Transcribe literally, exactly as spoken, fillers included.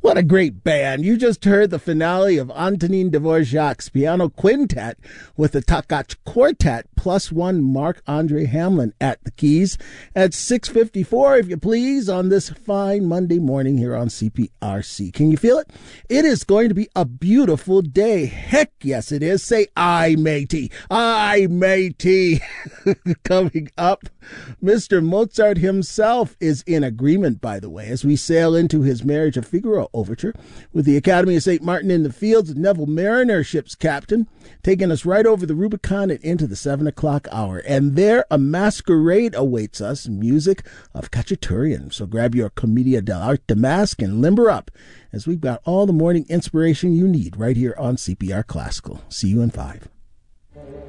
What a great band. You just heard the finale of Antonin Dvorak's piano quintet with the Takach Quartet plus one Marc-Andre Hamelin at the keys at six fifty-four, if you please, on this fine Monday morning here on C P R C. Can you feel it? It is going to be a beautiful day. Heck yes, it is. Say, aye, matey. Aye, matey. Coming up, Mister Mozart himself is in agreement, by the way, as we sail into his Marriage of Figaro overture with the Academy of Saint Martin in the Fields. Neville Mariner, ship's captain, taking us right over the Rubicon and into the seven o'clock hour. And there a masquerade awaits us, music of Khachaturian. So grab your Commedia dell'arte mask and limber up, as we've got all the morning inspiration you need right here on C P R Classical. See you in five.